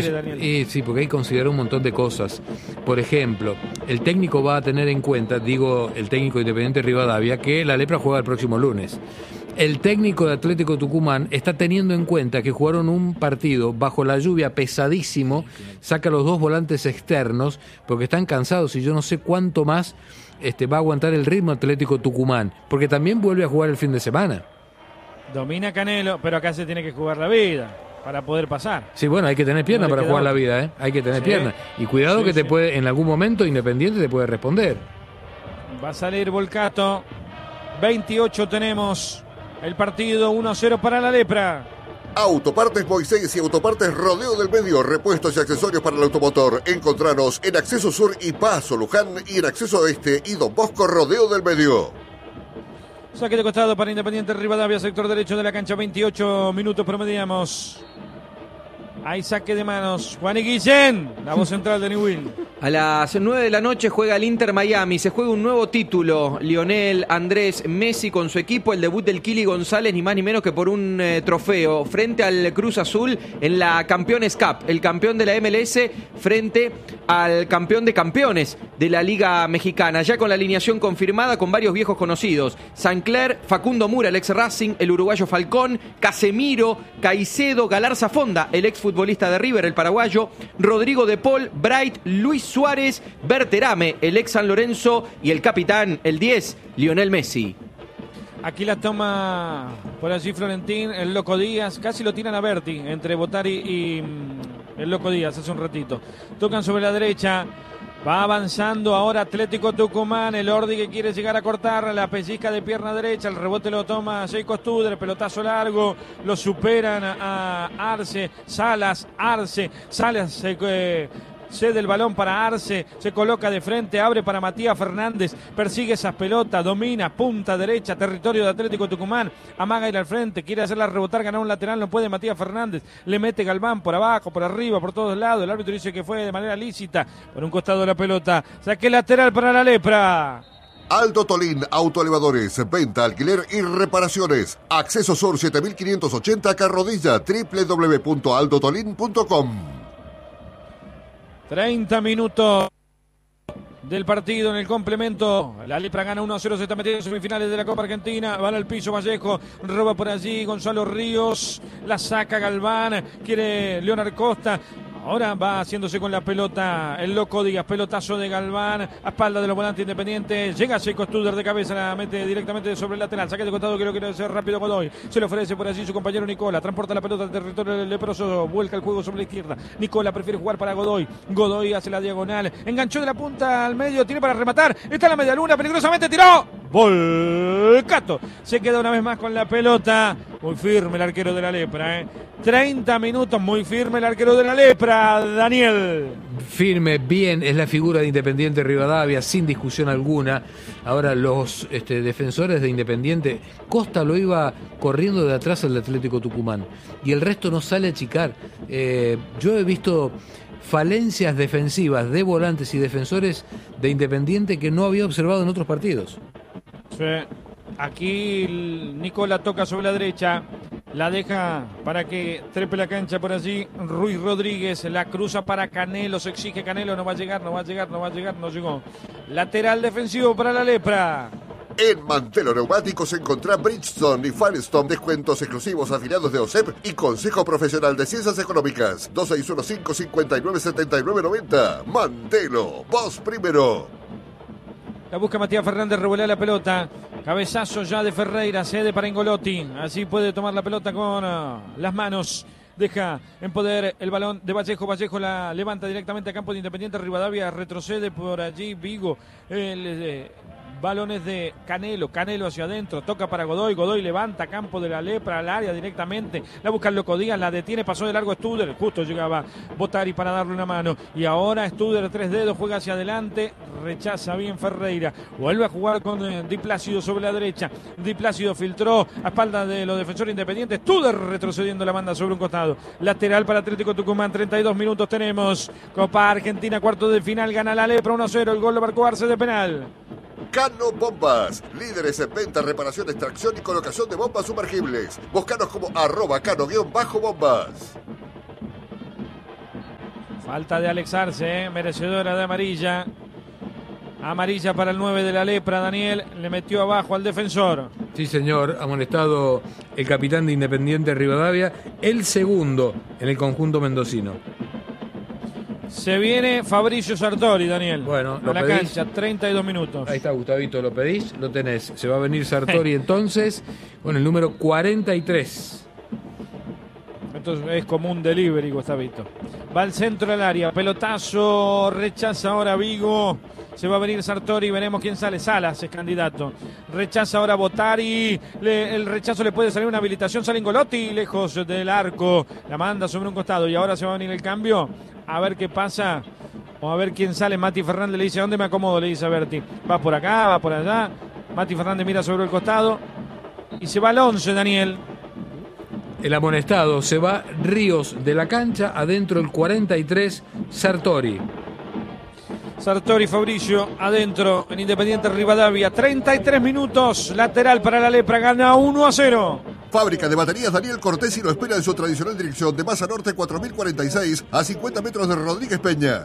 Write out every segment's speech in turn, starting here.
qué, Daniel? Sí, porque hay que considerar un montón de cosas. Por ejemplo, el técnico va a tener en cuenta, el técnico de Independiente Rivadavia, que la Lepra juega el próximo lunes. El técnico de Atlético Tucumán está teniendo en cuenta que jugaron un partido bajo la lluvia pesadísimo, saca los 2 volantes externos porque están cansados y yo no sé cuánto más va a aguantar el ritmo Atlético Tucumán, porque también vuelve a jugar el fin de semana. Domina Canelo, pero acá se tiene que jugar la vida para poder pasar. Sí, bueno, hay que tener pierna para jugar la vida, ¿eh? Hay que tener pierna. Y cuidado que te puede, en algún momento Independiente te puede responder. Va a salir Volcato. 28 tenemos. El partido 1-0 para la Lepra. Autopartes Moisés y Autopartes Rodeo del Medio, repuestos y accesorios para el automotor. Encontranos en Acceso Sur y Paso Luján y en Acceso Este y Don Bosco Rodeo del Medio. Saque de costado para Independiente Rivadavia, sector derecho de la cancha, 28 minutos promediamos. Hay saque de manos. Juan y Guillén, la voz central de Newell. A las 9 de la noche juega el Inter Miami. Se juega un nuevo título. Lionel Andrés Messi con su equipo. El debut del Kili González, ni más ni menos que por un trofeo. Frente al Cruz Azul en la Campeones Cup. El campeón de la MLS frente al campeón de campeones de la Liga Mexicana. Ya con la alineación confirmada con varios viejos conocidos. Sancler, Facundo Mura, el ex Racing, el uruguayo Falcón, Casemiro, Caicedo, Galarza Fonda, el ex futbolista de River, el paraguayo, Rodrigo de Paul, Bright, Luis Suárez, Berterame, el ex San Lorenzo y el capitán, el 10, Lionel Messi. Aquí la toma por allí Florentín, el Loco Díaz, casi lo tiran a Berti, entre Botari y el Loco Díaz hace un ratito. Tocan sobre la derecha. Va avanzando ahora Atlético Tucumán, el Ordi que quiere llegar a cortar, la pellizca de pierna derecha, el rebote lo toma Jacob Studer, pelotazo largo, lo superan a Arce, Salas cede el balón para Arce, se coloca de frente, abre para Matías Fernández, persigue esas pelotas, domina, punta derecha, territorio de Atlético Tucumán, amaga ir al frente, quiere hacerla rebotar, ganar un lateral, no puede Matías Fernández, le mete Galván por abajo, por arriba, por todos lados, el árbitro dice que fue de manera lícita, por un costado de la pelota, saque lateral para la Lepra. Aldo Tolín, autoelevadores, venta, alquiler y reparaciones. Acceso Sur 7580 Carrodilla, www.aldotolin.com. 30 minutos del partido en el complemento. La Lepra gana 1-0, se está metiendo en semifinales de la Copa Argentina. Va al piso Vallejo, roba por allí Gonzalo Ríos, la saca Galván, quiere Leonard Costa. Ahora va haciéndose con la pelota el Loco Díaz, pelotazo de Galván, a espalda de los volantes independientes, llega Jacob Studer de cabeza, la mete directamente sobre el lateral, saque de costado que lo quiere hacer rápido Godoy, se le ofrece por allí su compañero Nicola, transporta la pelota al territorio del leproso, vuelca el juego sobre la izquierda, Nicola prefiere jugar para Godoy, Godoy hace la diagonal, enganchó de la punta al medio, tiene para rematar, está en la media luna, peligrosamente tiró, Volcato, se queda una vez más con la pelota, muy firme el arquero de la Lepra, 30 minutos, muy firme el arquero de la Lepra, Daniel. Firme, bien, es la figura de Independiente Rivadavia, sin discusión alguna. Ahora los defensores de Independiente, Costa lo iba corriendo de atrás al Atlético Tucumán y el resto no sale a achicar. Yo he visto falencias defensivas de volantes y defensores de Independiente que no había observado en otros partidos. Sí. Aquí Nicola toca sobre la derecha, la deja para que trepe la cancha por allí Ruiz Rodríguez, la cruza para Canelo, se exige Canelo, no llegó. Lateral defensivo para la Lepra. En Mantelo Neumáticos encontrá Bridgestone y Firestone, descuentos exclusivos afiliados de OSEP y Consejo Profesional de Ciencias Económicas. 2615-597990. Mantelo, vos primero. La busca Matías Fernández, revolea la pelota. Cabezazo ya de Ferreira, cede para Ingolotti. Así puede tomar la pelota con las manos. Deja en poder el balón de Vallejo. Vallejo la levanta directamente a campo de Independiente Rivadavia. Retrocede por allí Vigo. Balones de Canelo hacia adentro, toca para Godoy, Godoy levanta campo de la Lepra al área directamente, la busca el Loco Díaz, la detiene, pasó de largo Studer, justo llegaba Botari para darle una mano, y ahora Studer, 3 dedos, juega hacia adelante, rechaza bien Ferreira, vuelve a jugar con Di Plácido sobre la derecha, Di Plácido filtró a espalda de los defensores independientes, Studer retrocediendo, la manda sobre un costado, lateral para Atlético Tucumán, 32 minutos tenemos, Copa Argentina, cuarto de final, gana la Lepra 1-0, el gol lo marcó Arce de penal. Cano Bombas, líderes en venta, reparación, extracción y colocación de bombas sumergibles. Búscanos como @cano_bombas. Falta de Alex Arce, merecedora de amarilla. Amarilla para el 9 de la Lepra, Daniel. Le metió abajo al defensor. Sí, señor. Amonestado el capitán de Independiente Rivadavia. El segundo en el conjunto mendocino. Se viene Fabricio Sartori, Daniel. Bueno, a la cancha, 32 minutos. Ahí está, Gustavito, lo pedís, lo tenés. Se va a venir Sartori entonces con el número 43. Entonces es como un delivery, Gustavito. Va al centro del área, pelotazo, rechaza ahora Vigo. Se va a venir Sartori, veremos quién sale. Salas es candidato. Rechaza ahora Botari. El rechazo le puede salir una habilitación. Sale Ingolotti, lejos del arco. La manda sobre un costado y ahora se va a venir el cambio. A ver qué pasa. O a ver quién sale. Mati Fernández le dice, ¿dónde me acomodo? Le dice a Berti. Va por acá, va por allá. Mati Fernández mira sobre el costado. Y se va al 11, Daniel. El amonestado se va Ríos de la cancha. Adentro el 43, Sartori. Sartori Fabricio adentro en Independiente Rivadavia. 33 minutos. Lateral para la Lepra. Gana 1-0. Fábrica de baterías Daniel Cortesi lo espera en su tradicional dirección de Maza Norte 4046 a 50 metros de Rodríguez Peña.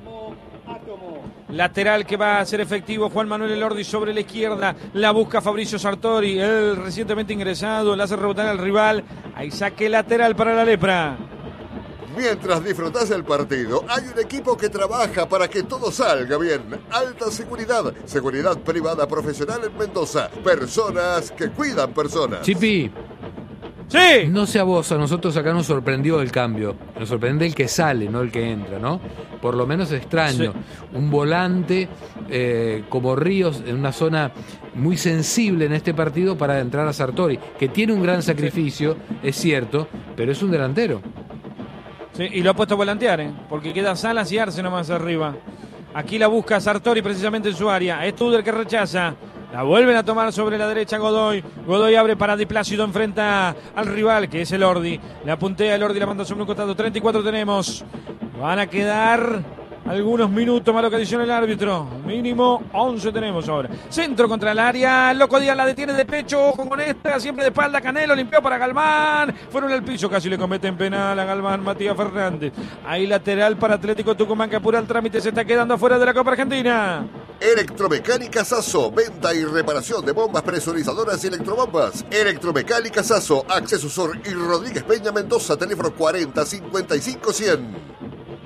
Lateral que va a ser efectivo Juan Manuel Elordi sobre la izquierda. La busca Fabricio Sartori, el recientemente ingresado. Le hace rebotar al rival. Hay saque lateral para la Lepra. Mientras disfrutás el partido, hay un equipo que trabaja para que todo salga bien. Alta seguridad, seguridad privada profesional en Mendoza. Personas que cuidan personas. Chipi. ¡Sí! No sea vos, a nosotros acá nos sorprendió el cambio. Nos sorprende el que sale, no el que entra, ¿no? Por lo menos extraño. Sí. Un volante como Ríos en una zona muy sensible en este partido para entrar a Sartori, que tiene un gran sacrificio, es cierto, pero es un delantero. Sí, y lo ha puesto a volantear, porque queda Salas y Arce nomás arriba. Aquí la busca Sartori precisamente en su área. Es Tudor que rechaza. La vuelven a tomar sobre la derecha Godoy. Godoy abre para Di Plácido, enfrenta al rival, que es el Ordi. La puntea el Ordi, la manda sobre un costado. 34 tenemos. Van a quedar algunos minutos más lo que adiciona el árbitro. Mínimo 11 tenemos ahora. Centro contra el área. Loco Díaz la detiene de pecho. Ojo con esta. Siempre de espalda. Canelo limpió para Galván. Fueron al piso. Casi le cometen penal a Galván. Matías Fernández. Ahí lateral para Atlético Tucumán, que apura el trámite. Se está quedando afuera de la Copa Argentina. Electromecánica Sasso. Venta y reparación de bombas presurizadoras y electrobombas. Electromecánica Sasso. Acceso Sur y Rodríguez Peña, Mendoza. Teléfono 40 55 100.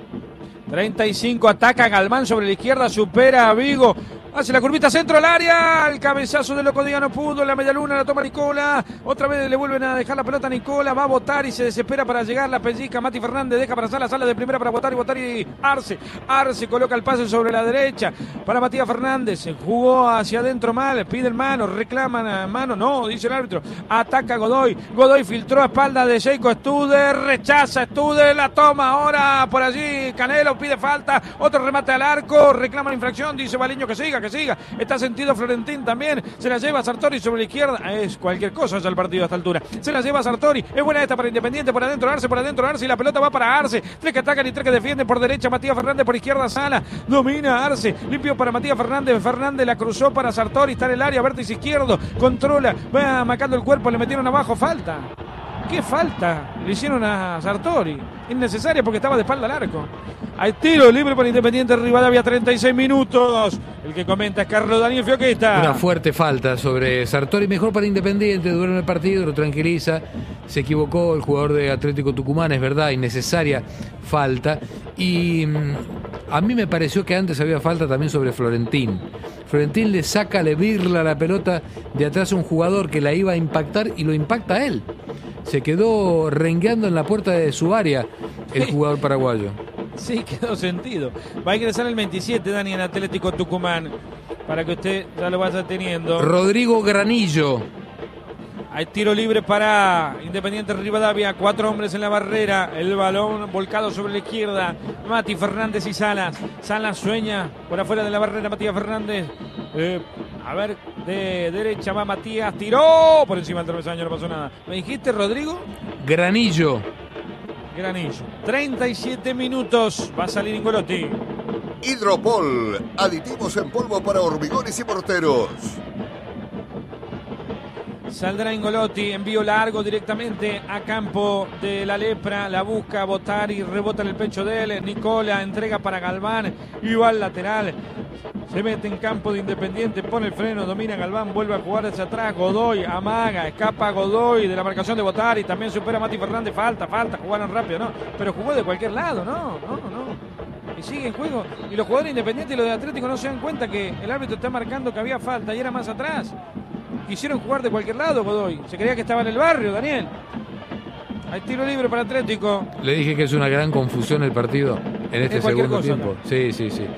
35, ataca Galván sobre la izquierda, supera a Vigo. Hace la curvita centro al área. El cabezazo de Loco Díaz no pudo. La media luna la toma Nicola. Otra vez le vuelven a dejar la pelota a Nicola. Va a botar y se desespera para llegar. La pellizca Mati Fernández. Deja para Salas. Sala de primera para botar y Arce. Arce coloca el pase sobre la derecha para Matías Fernández. Se jugó hacia adentro mal. Piden mano. Reclaman mano. No, dice el árbitro. Ataca Godoy. Godoy filtró a espalda de Sheiko Studer. Rechaza Studer. La toma ahora por allí. Canelo pide falta. Otro remate al arco. Reclaman infracción. Dice Baliño que siga. Está sentido Florentín también. Se la lleva Sartori sobre la izquierda. Es cualquier cosa ya el partido a esta altura. Se la lleva Sartori. Es buena esta para Independiente. Por adentro Arce. Y la pelota va para Arce. Tres que atacan y tres que defienden. Por derecha Matías Fernández. Por izquierda Sala. Domina Arce. Limpio para Matías Fernández. Fernández la cruzó para Sartori. Está en el área. Vértice izquierdo. Controla. Va marcando el cuerpo. Le metieron abajo. Falta. ¿Qué falta le hicieron a Sartori? Innecesaria porque estaba de espalda al arco. Hay tiro libre para Independiente Rivadavia, 36 minutos. El que comenta es Carlos Daniel Fioqueta. Una fuerte falta sobre Sartori, mejor para Independiente, duerme el partido, lo tranquiliza. Se equivocó el jugador de Atlético Tucumán, es verdad, innecesaria falta. Y a mí me pareció que antes había falta también sobre Florentín. Florentín le saca, le birla la pelota de atrás a un jugador que la iba a impactar y lo impacta a él. Se quedó rengueando en la puerta de su área el jugador paraguayo. Sí, quedó sentido. Va a ingresar el 27, Dani, en Atlético Tucumán, para que usted ya lo vaya teniendo. Rodrigo Granillo. Hay tiro libre para Independiente Rivadavia. 4 hombres en la barrera. El balón volcado sobre la izquierda. Mati Fernández y Salas. Salas sueña por afuera de la barrera. Matías Fernández. A ver, de derecha va Matías. Tiró por encima del travesaño. No pasó nada. ¿Me dijiste, Rodrigo? Granillo. 37 minutos. Va a salir Ingolotti. Hidropol. Aditivos en polvo para hormigones y morteros. Saldrá Ingolotti, envío largo directamente a campo de la Lepra, la busca Botari, rebota en el pecho de él, Nicola entrega para Galván y va al lateral, se mete en campo de Independiente, pone el freno, domina Galván, vuelve a jugar hacia atrás, Godoy amaga, escapa Godoy de la marcación de Botari, también supera a Mati Fernández, falta, jugaron rápido, ¿no? Pero jugó de cualquier lado, no. Y sigue en juego, y los jugadores Independientes y los de Atlético no se dan cuenta que el árbitro está marcando que había falta y era más atrás. Quisieron jugar de cualquier lado, Godoy. Se creía que estaba en el barrio, Daniel. Hay tiro libre para Atlético. Le dije que es una gran confusión el partido en este segundo tiempo. ¿No? Sí.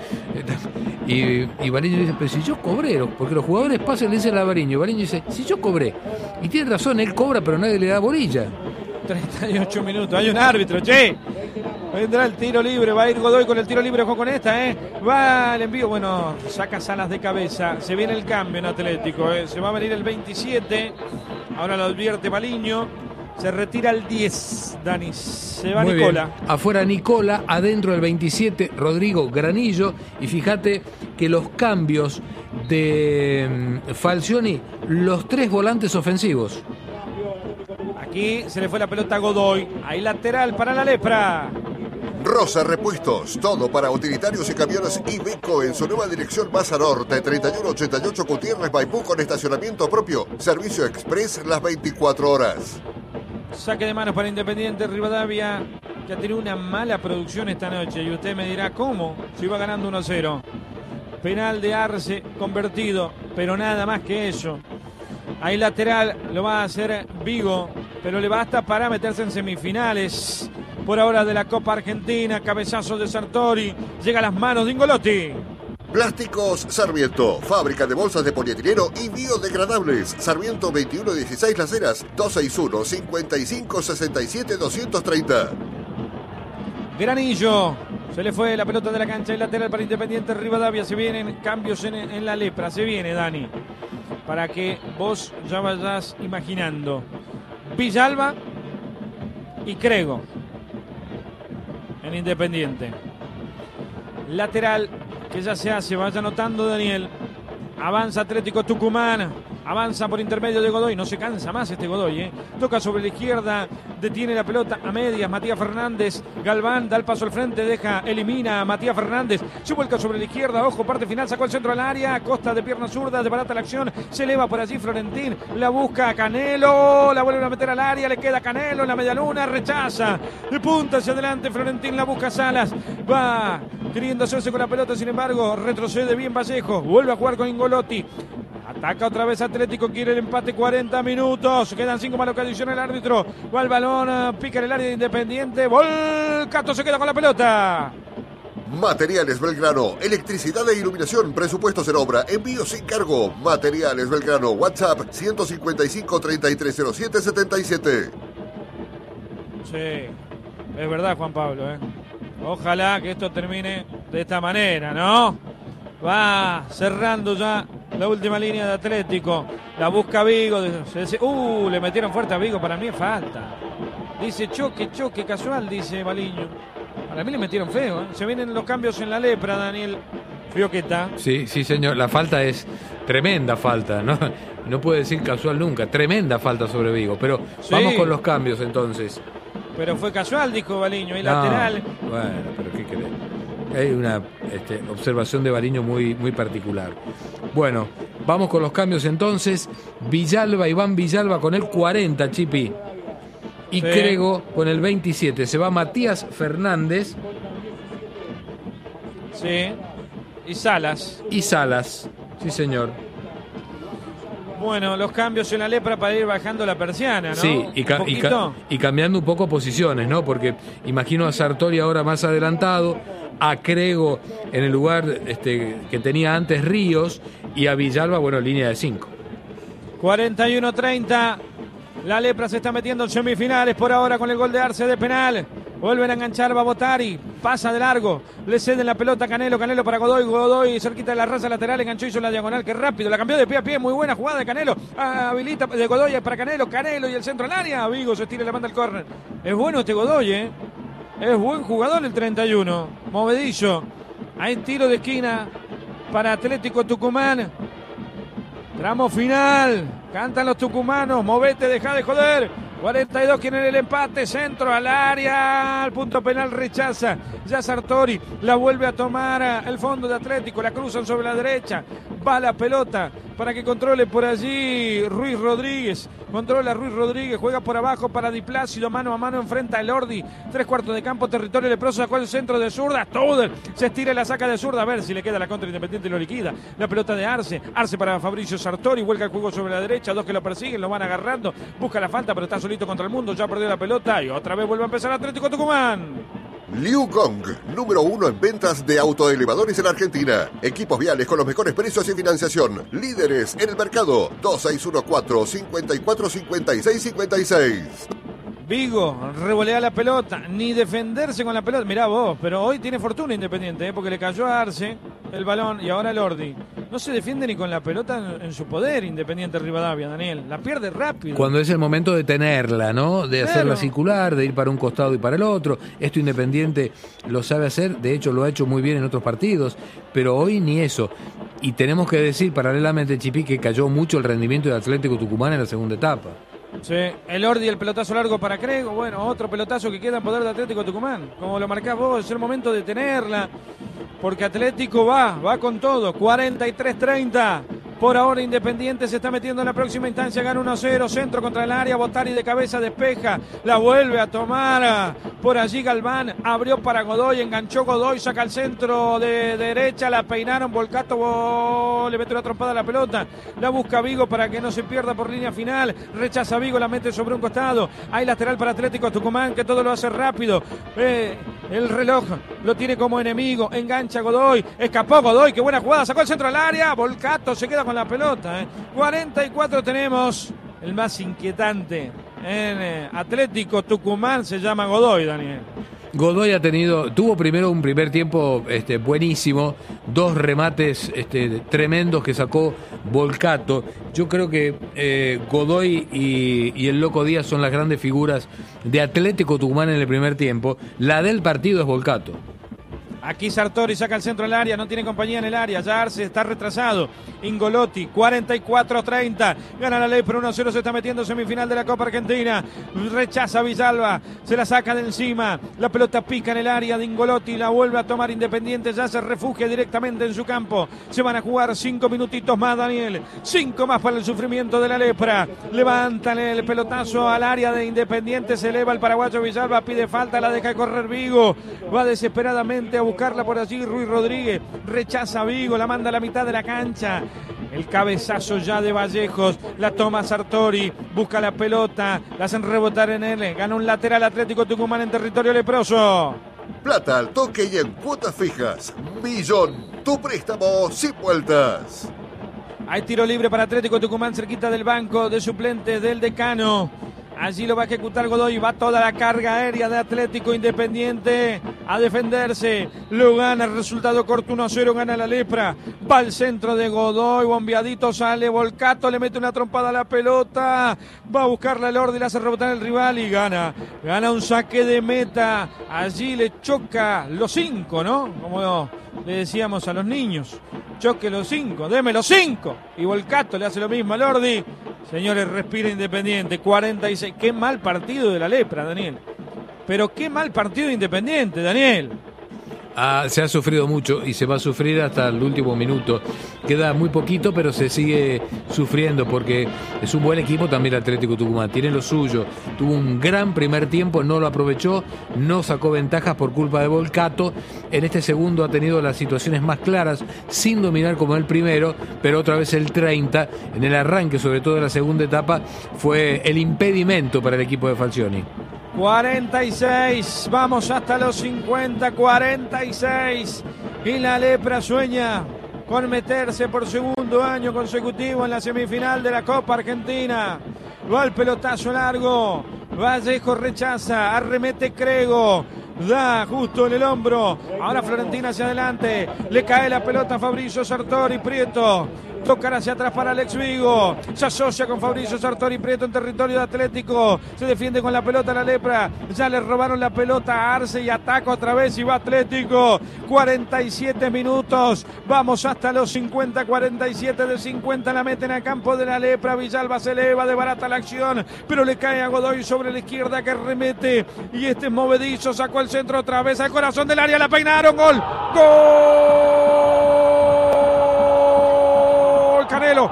Y Bariño dice, pero si yo cobré, porque los jugadores pasan y le dicen a Bariño. Bariño dice, si yo cobré. Y tiene razón, él cobra, pero nadie le da bolilla. 38 minutos, hay un árbitro, che. Vendrá el tiro libre, va a ir Godoy con el tiro libre, ojo con esta, va el envío, bueno, saca Salas de cabeza, se viene el cambio en Atlético, se va a venir el 27, ahora lo advierte Baliño, se retira el 10, Dani, se va muy Nicola. Bien. Afuera Nicola, adentro el 27, Rodrigo Granillo, y fíjate que los cambios de Falcioni, los 3 volantes ofensivos. Aquí se le fue la pelota a Godoy, ahí lateral para la Lepra. Rosa Repuestos, todo para utilitarios y camiones Iveco en su nueva dirección Maza Norte, 3188 Gutiérrez Maipú con estacionamiento propio, servicio express las 24 horas. Saque de manos para Independiente Rivadavia, que ha tenido una mala producción esta noche, y usted me dirá cómo, si va ganando 1-0. Penal de Arce convertido, pero nada más que eso. Ahí lateral lo va a hacer Vigo, pero le basta para meterse en semifinales. Por ahora de la Copa Argentina, cabezazo de Sartori, llega a las manos de Ingolotti. Plásticos Sarmiento, fábrica de bolsas de polietileno y biodegradables. Sarmiento 2116 Las Heras, 261-5567-230. Granillo, se le fue la pelota de la cancha y lateral para Independiente Rivadavia. Se vienen cambios en la Lepra, se viene Dani, para que vos ya vayas imaginando. Villalba y Crego en Independiente. Lateral que ya se hace, vaya anotando Daniel. Avanza Atlético Tucumán, avanza por intermedio de Godoy, no se cansa más este Godoy, toca sobre la izquierda, detiene la pelota a medias, Matías Fernández, Galván da el paso al frente, elimina a Matías Fernández, se vuelca sobre la izquierda, ojo, parte final, sacó el centro al área, Costa de pierna zurda, desbarata la acción, se eleva por allí Florentín, la busca a Canelo, la vuelve a meter al área, le queda Canelo en la medialuna, rechaza, de punta hacia adelante, Florentín la busca Salas, va queriendo hacerse con la pelota, sin embargo, retrocede bien Vallejo, vuelve a jugar con Ingolotti. Ataca otra vez Atlético, quiere el empate, 40 minutos. Quedan 5 más lo que adiciona el árbitro. Va el balón, pica en el área de Independiente. Volcato se queda con la pelota. Materiales Belgrano, electricidad e iluminación, presupuestos en obra, envío sin cargo. Materiales Belgrano, WhatsApp 155-3307-77. Sí, es verdad, Juan Pablo. Ojalá que esto termine de esta manera, ¿no? Va cerrando ya la última línea de Atlético. La busca Vigo. Le metieron fuerte a Vigo. Para mí es falta. Dice choque casual, dice Baliño. Para mí le metieron feo. Se vienen los cambios en la Lepra, Daniel Fioqueta. Sí, señor. La falta es tremenda falta, ¿no? No puede decir casual nunca. Tremenda falta sobre Vigo. Pero sí, vamos con los cambios entonces. Pero fue casual, dijo Baliño. Y lateral. Bueno, pero ¿qué querés? Hay una observación de Bariño muy particular. Bueno, vamos con los cambios entonces. Iván Villalba con el 40, Chipi. Y sí, Crego con el 27. Se va Matías Fernández. Sí. Y Salas, sí señor. Bueno, los cambios en la Lepra para ir bajando la persiana, ¿no? Sí, y cambiando un poco posiciones, ¿no? Porque imagino a Sartori ahora más adelantado, a Crego en el lugar que tenía antes Ríos, y a Villalba, bueno, línea de 5. 41-30, la Lepra se está metiendo en semifinales por ahora con el gol de Arce de penal. Vuelven a enganchar Babotari, pasa de largo, le ceden la pelota a Canelo para Godoy cerquita de la raza lateral, enganchó, hizo la diagonal, que rápido, la cambió de pie a pie, muy buena jugada de Canelo, habilita de Godoy para Canelo y el centro al área, Vigo se estira y le manda el córner. Es bueno este Godoy, es buen jugador el 31, movedillo, hay tiro de esquina para Atlético Tucumán. Tramo final. Cantan los tucumanos. Movete, deja de joder. 42 quieren el empate. Centro al área. Al punto penal rechaza. Ya Sartori la vuelve a tomar el fondo de Atlético. La cruzan sobre la derecha. Va la pelota para que controle por allí Ruiz Rodríguez. Controla Ruiz Rodríguez. Juega por abajo para Di Plácido. Mano a mano enfrenta a Elordi. 3/4 de campo. Territorio leproso. Sacó el centro de zurda. Todo se estira y la saca de zurda. A ver si le queda la contra Independiente y lo liquida. La pelota de Arce. Arce para Fabricio Sartori. Vuelca el juego sobre la derecha. Dos que lo persiguen. Lo van agarrando. Busca la falta, pero está solito contra el mundo. Ya perdió la pelota. Y otra vez vuelve a empezar Atlético Tucumán. Liu Gong, número 1 en ventas de autoelevadores en Argentina. Equipos viales con los mejores precios y financiación. Líderes en el mercado. 2614-545656. Vigo revolea la pelota, ni defenderse con la pelota. Mirá vos, pero hoy tiene fortuna Independiente, porque le cayó a Arce el balón y ahora Elordi. No se defiende ni con la pelota en su poder Independiente Rivadavia, Daniel. La pierde rápido. Cuando es el momento de tenerla, ¿no? De Claro. hacerla circular, de ir para un costado y para el otro. Esto Independiente lo sabe hacer, de hecho lo ha hecho muy bien en otros partidos, pero hoy ni eso. Y tenemos que decir paralelamente, Chipi, que cayó mucho el rendimiento de Atlético Tucumán en la segunda etapa. Sí, Elordi, el pelotazo largo para Crego. Bueno, otro pelotazo que queda en poder de Atlético Tucumán. Como lo marcás vos, es el momento de tenerla. Porque Atlético va con todo. 43-30. Por ahora Independiente se está metiendo en la próxima instancia. Gana 1-0. Centro contra el área. Botari de cabeza despeja. La vuelve a tomar. Por allí Galván. Abrió para Godoy. Enganchó Godoy. Saca el centro de derecha. La peinaron. Volcato le mete una trompada a la pelota. La busca Vigo para que no se pierda por línea final. Rechaza Vigo. La mete sobre un costado. Hay lateral para Atlético Tucumán, que todo lo hace rápido. El reloj lo tiene como enemigo. Engancha Godoy. Escapó Godoy. Qué buena jugada. Sacó el centro al área. Volcato se queda con la pelota. 44 tenemos. El más inquietante en Atlético Tucumán se llama Godoy, Daniel. Godoy tuvo primero un primer tiempo buenísimo, 2 remates tremendos que sacó Volcato. Yo creo que Godoy y el Loco Díaz son las grandes figuras de Atlético Tucumán en el primer tiempo. La del partido es Volcato. Aquí Sartori saca el centro del área, no tiene compañía en el área, ya Arce está retrasado. Ingolotti, 44-30, gana la Lepra 1-0, se está metiendo en semifinal de la Copa Argentina. Rechaza Villalba, se la saca de encima, la pelota pica en el área de Ingolotti, la vuelve a tomar Independiente, ya se refugia directamente en su campo. Se van a jugar 5 minutitos más, Daniel, 5 más para el sufrimiento de la Lepra. Levantan el pelotazo al área de Independiente, se eleva el paraguayo Villalba, pide falta, la deja de correr Vigo, va desesperadamente a buscarla por allí Ruiz Rodríguez, rechaza a Vigo, la manda a la mitad de la cancha. El cabezazo ya de Vallejos, la toma Sartori, busca la pelota, la hacen rebotar en él, gana un lateral Atlético Tucumán en territorio leproso. Plata al toque y en cuotas fijas. Millón, tu préstamo sin vueltas. Hay tiro libre para Atlético Tucumán cerquita del banco de suplentes del decano. Allí lo va a ejecutar Godoy, va toda la carga aérea de Atlético Independiente a defenderse, lo gana, el resultado corto 1-0, gana la Lepra, va al centro de Godoy, bombeadito sale Volcato, le mete una trompada a la pelota, va a buscarla el Elordi, le hace rebotar el rival y gana un saque de meta, allí le choca los 5, ¿no? Como le decíamos a los niños, choque los 5, deme los 5, y Volcato le hace lo mismo al Elordi. Señores, respira Independiente, 46. Qué mal partido de la Lepra, Daniel. Pero qué mal partido de Independiente, Daniel. Se ha sufrido mucho y se va a sufrir hasta el último minuto. Queda muy poquito, pero se sigue sufriendo porque es un buen equipo también el Atlético Tucumán. Tiene lo suyo. Tuvo un gran primer tiempo, no lo aprovechó, no sacó ventajas por culpa de Volcato. En este segundo ha tenido las situaciones más claras, sin dominar como el primero, pero otra vez el 30, en el arranque, sobre todo en la segunda etapa, fue el impedimento para el equipo de Falcioni. 46, vamos hasta los 50, 46. Y la Lepra sueña con meterse por segundo año consecutivo en la semifinal de la Copa Argentina. Va el pelotazo largo, Vallejo rechaza, arremete Crego, da justo en el hombro. Ahora Florentina hacia adelante, le cae la pelota a Fabricio Sartori, Prieto. Tocar hacia atrás para Alex Vigo. Se asocia con Fabricio Sartori Prieto en territorio de Atlético. Se defiende con la pelota la lepra. Ya le robaron la pelota a Arce y ataca otra vez y va Atlético. 47 minutos. Vamos hasta los 50. 47 de 50 la meten al campo de la lepra. Villalba se eleva de barata la acción, pero le cae a Godoy sobre la izquierda que remete. Y este es movedizo. Sacó el centro otra vez al corazón del área. La peinaron. Gol. ¡Gol! Canelo,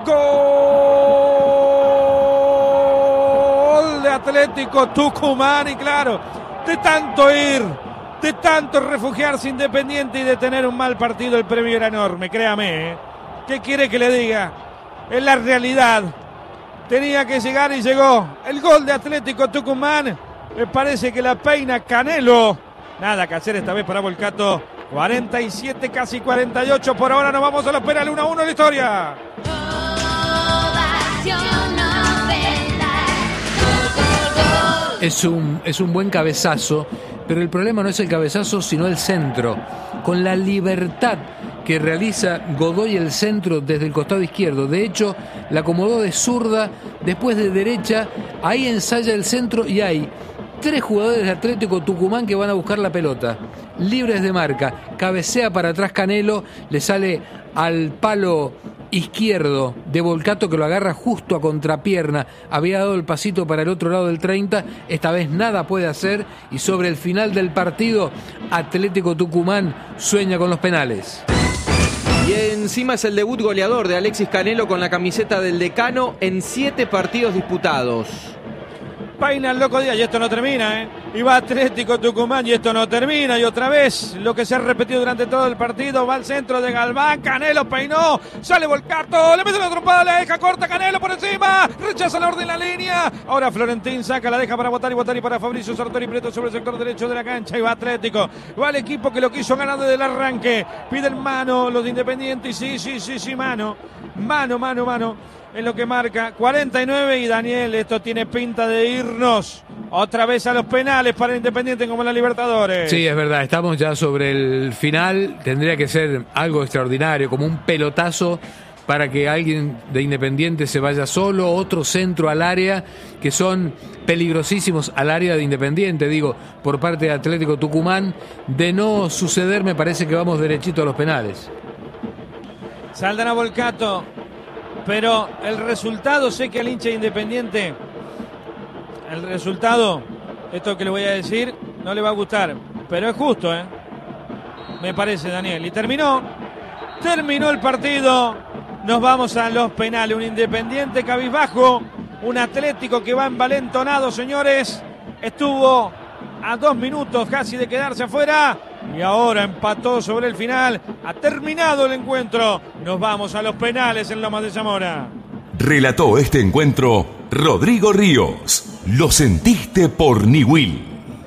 gol de Atlético Tucumán. Y claro, de tanto ir, de tanto refugiarse Independiente y de tener un mal partido, el premio era enorme, créame, ¿eh? ¿Qué quiere que le diga? Es la realidad. Tenía que llegar y llegó. El gol de Atlético Tucumán. Me parece que la peina Canelo. Nada que hacer esta vez para Volcato. 47, casi 48. Por ahora nos vamos a los penales. 1-1 la historia. Es un buen cabezazo, pero el problema no es el cabezazo, sino el centro. Con la libertad que realiza Godoy el centro desde el costado izquierdo. De hecho, la acomodó de zurda, después de derecha. Ahí ensaya el centro y hay 3 jugadores de Atlético Tucumán que van a buscar la pelota. Libres de marca. Cabecea para atrás Canelo. Le sale al palo izquierdo de Volcato, que lo agarra justo a contrapierna. Había dado el pasito para el otro lado del 30. Esta vez nada puede hacer. Y sobre el final del partido, Atlético Tucumán sueña con los penales. Y encima es el debut goleador de Alexis Canelo con la camiseta del Decano en 7 partidos disputados. Paina el loco Díaz y esto no termina, ¿eh? Y va Atlético Tucumán y esto no termina. Y otra vez lo que se ha repetido durante todo el partido. Va al centro de Galván. Canelo peinó. Sale Volcato. Le mete la trompada. La deja corta. Canelo por encima. Rechaza la orden en la línea. Ahora Florentín saca. La deja para Botari. Botari para Fabricio Sartori Prieto sobre el sector derecho de la cancha. Y va Atlético. Va el equipo que lo quiso ganar desde el arranque. Piden mano los de Independiente. Y sí, mano. Mano. Es lo que marca 49 y Daniel, esto tiene pinta de irnos otra vez a los penales para Independiente como en la Libertadores. Sí, es verdad, estamos ya sobre el final. Tendría que ser algo extraordinario, como un pelotazo para que alguien de Independiente se vaya solo, otro centro al área, que son peligrosísimos al área de Independiente, digo, por parte de Atlético Tucumán. De no suceder, me parece que vamos derechito a los penales. Saldrán a Volcato. Pero el resultado, sé que al hincha Independiente, el resultado, esto que le voy a decir, no le va a gustar. Pero es justo, ¿eh? Me parece, Daniel. Y terminó el partido. Nos vamos a los penales. Un Independiente cabizbajo. Un Atlético que va envalentonado, señores. Estuvo a 2 minutos casi de quedarse afuera. Y ahora empató sobre el final. Ha terminado el encuentro. Nos vamos a los penales en Lomas de Zamora. Relató este encuentro Rodrigo Ríos. Lo sentiste por Niwil.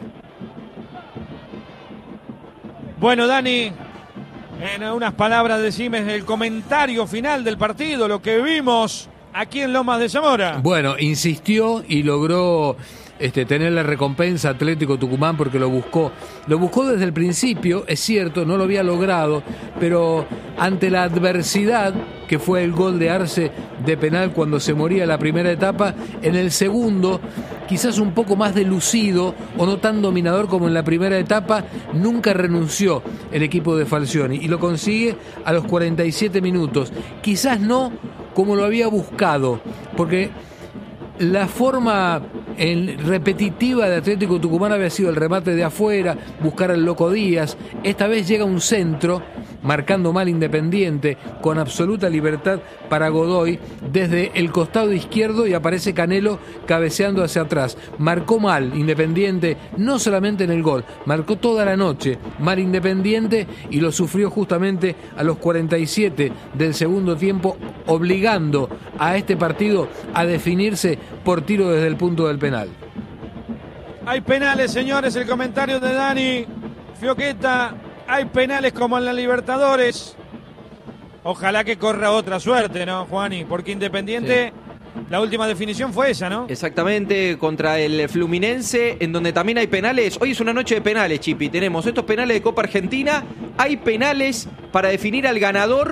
Bueno, Dani, en unas palabras decime el comentario final del partido, lo que vimos aquí en Lomas de Zamora. Bueno, insistió y logró tener la recompensa Atlético Tucumán porque lo buscó desde el principio, es cierto, no lo había logrado, pero ante la adversidad que fue el gol de Arce de penal cuando se moría la primera etapa, en el segundo, quizás un poco más delucido o no tan dominador como en la primera etapa, nunca renunció el equipo de Falcioni y lo consigue a los 47 minutos, quizás no como lo había buscado, porque la forma repetitiva de Atlético Tucumán había sido el remate de afuera, buscar al Loco Díaz. Esta vez llega un centro, marcando mal Independiente, con absoluta libertad para Godoy, desde el costado izquierdo y aparece Canelo cabeceando hacia atrás. Marcó mal Independiente, no solamente en el gol, marcó toda la noche mal Independiente y lo sufrió justamente a los 47 del segundo tiempo, obligando a este partido a definirse por tiro desde el punto del penal. Hay penales, señores, el comentario de Dani Fioqueta. Hay penales como en la Libertadores. Ojalá que corra otra suerte, ¿no, Juani? Porque Independiente, sí, la última definición fue esa, ¿no? Exactamente, contra el Fluminense, en donde también hay penales. Hoy es una noche de penales, Chipi. Tenemos estos penales de Copa Argentina. Hay penales para definir al ganador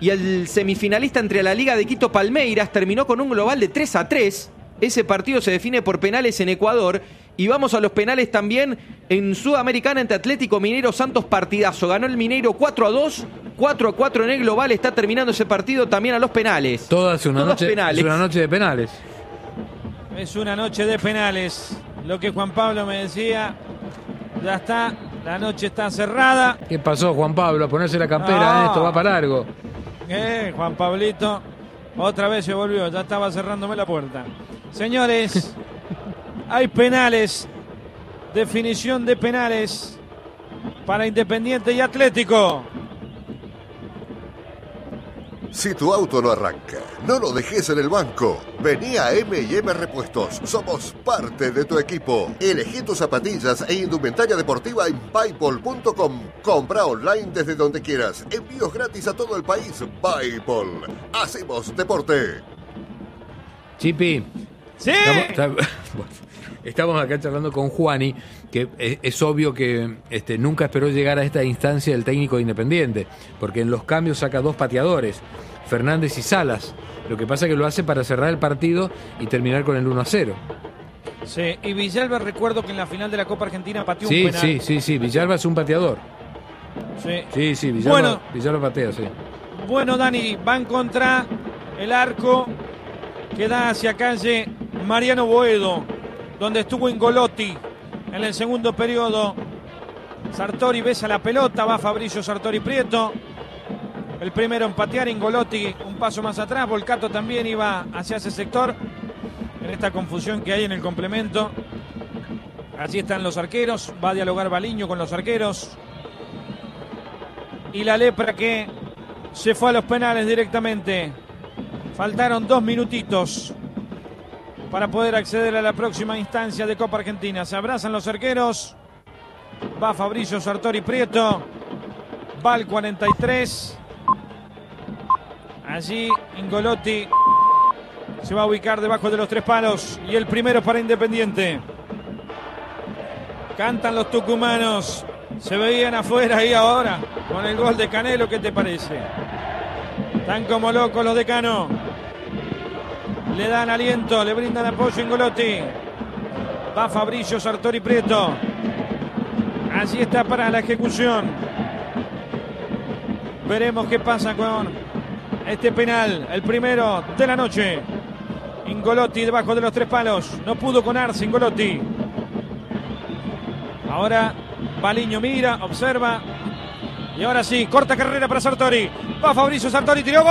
Y el semifinalista entre la Liga de Quito Palmeiras terminó con un global de 3-3. Ese partido se define por penales en Ecuador. Y vamos a los penales también en Sudamericana entre Atlético Mineiro Santos, partidazo. Ganó el Mineiro 4-2, 4-4 en el global. Está terminando ese partido también a los penales. Todas una noche de penales. Es una noche de penales. Lo que Juan Pablo me decía, ya está, la noche está cerrada. ¿Qué pasó, Juan Pablo? A ponerse la campera, esto va para largo. Juan Pablito, otra vez se volvió, ya estaba cerrándome la puerta. Señores, hay penales, definición de penales para Independiente y Atlético. Si tu auto no arranca, no lo dejes en el banco. Vení a M&M Repuestos. Somos parte de tu equipo. Elegí tus zapatillas e indumentaria deportiva en Paypal.com. Compra online desde donde quieras. Envíos gratis a todo el país. Paypal. Hacemos deporte. Chipi. ¡Sí! Estamos acá charlando con Juani, que es obvio que nunca esperó llegar a esta instancia del técnico de Independiente, porque en los cambios saca 2 pateadores, Fernández y Salas. Lo que pasa es que lo hace para cerrar el partido y terminar con el 1-0. Sí, y Villalba, recuerdo que en la final de la Copa Argentina pateó un penal. Sí, Villalba es un pateador. Sí, Villalba patea, sí. Bueno, Dani, van contra el arco que da hacia calle Mariano Boedo, donde estuvo Ingolotti en el segundo periodo. Sartori besa la pelota, va Fabricio Sartori Prieto. El primero en patear, Ingolotti un paso más atrás. Volcato también iba hacia ese sector. En esta confusión que hay en el complemento. Allí están los arqueros. Va a dialogar Baliño con los arqueros. Y la Lepra que se fue a los penales directamente. Faltaron 2 minutitos para poder acceder a la próxima instancia de Copa Argentina. Se abrazan los arqueros. Va Fabricio Sartori Prieto. Va el 43. Allí Ingolotti se va a ubicar debajo de los 3 palos. Y el primero para Independiente. Cantan los tucumanos. Se veían afuera y ahora con el gol de Canelo. ¿Qué te parece? Están como locos los de Cano. Le dan aliento, le brindan apoyo a Ingolotti. Va Fabricio Sartori Prieto. Allí está para la ejecución. Veremos qué pasa con este penal, el primero de la noche. Ingolotti debajo de los 3 palos. No pudo con Arce Ingolotti. Ahora Baliño mira, observa. Y ahora sí, corta carrera para Sartori. Va Fabricio Sartori, tiró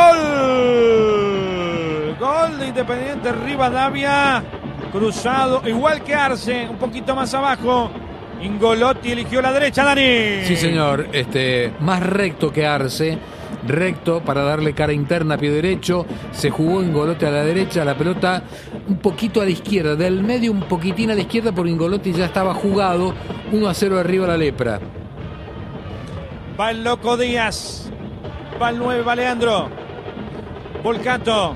gol. Gol de Independiente Rivadavia. Cruzado, igual que Arce, un poquito más abajo. Ingolotti eligió la derecha, Dani. Sí, señor. Más recto que Arce. Recto para darle cara interna a pie derecho. Se jugó Ingolotti a la derecha. La pelota un poquito a la izquierda. Del medio un poquitín a la izquierda, porque Ingolotti ya estaba jugado. 1-0 arriba la Lepra. Va el Loco Díaz. Va el 9, va Leandro. Volcato.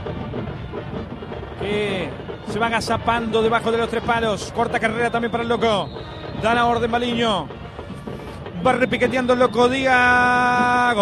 Que se va agazapando debajo de los 3 palos. Corta carrera también para el Loco. Da la orden Baliño. Va repiqueteando el Loco Díaz.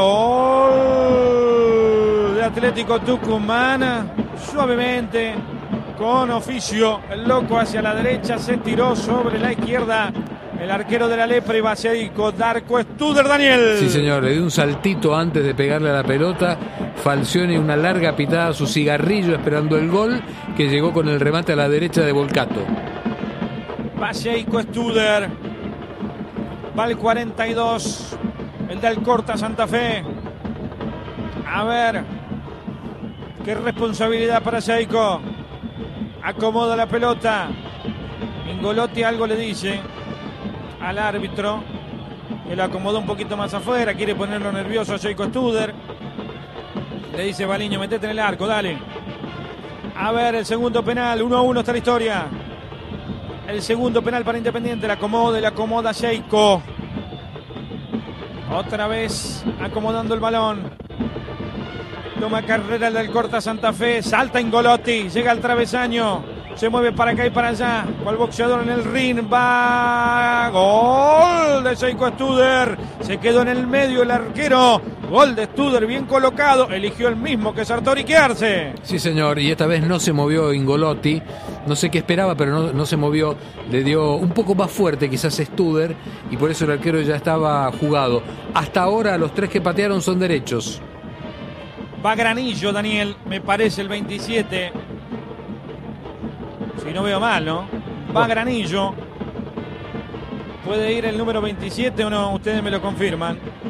Gol de Atlético Tucumán. Suavemente, con oficio. El Loco hacia la derecha. Se tiró sobre la izquierda. El arquero de la Lepra iba hacia Darko Studer, Daniel. Sí, señor. Le dio un saltito antes de pegarle a la pelota. Falcioni una larga pitada a su cigarrillo esperando el gol, que llegó con el remate a la derecha de Volcato. Va Sheiko Studer. Va el 42. El del Corta Santa Fe. A ver. Qué responsabilidad para Sheiko. Acomoda la pelota. Ingolotti algo le dice al árbitro, que lo acomodó un poquito más afuera. Quiere ponerlo nervioso a Sheiko Studer. Le dice Baliño, metete en el arco, dale. A ver, el segundo penal. 1-1 está la historia. El segundo penal para Independiente. La acomoda Sheiko. Otra vez acomodando el balón. Toma carrera el del Corta Santa Fe. Salta Ingolotti. Llega al travesaño. Se mueve para acá y para allá. Cual boxeador en el ring. Va. Gol de Seiko Studer. Se quedó en el medio el arquero. Gol de Studer, bien colocado. Eligió el mismo que Sartori quedarse. Sí, señor. Y esta vez no se movió Ingolotti. No sé qué esperaba, pero no se movió. Le dio un poco más fuerte quizás Studer. Y por eso el arquero ya estaba jugado. Hasta ahora los 3 que patearon son derechos. Va Granillo, Daniel. Me parece el 27. Si no veo mal, ¿no? Va Granillo. ¿Puede ir el número 27 o no? Ustedes me lo confirman.